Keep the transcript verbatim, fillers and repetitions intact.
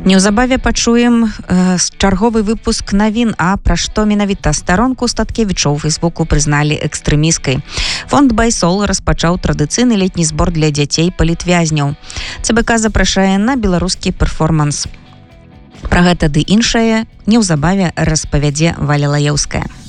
Неўзабаве пачуем э, чарговы выпуск навін, а пра што менавіта старонку Статкевіча ў Фейсбуку прызналі экстрэміскай. Фонд Байсол распачаў традыцыйны летні збор для дзяцей палітвязняў. ЦБК запрашае на беларускі перформанс. Пра гэта ды іншае неўзабаве распавядзе Валя Лаеўская.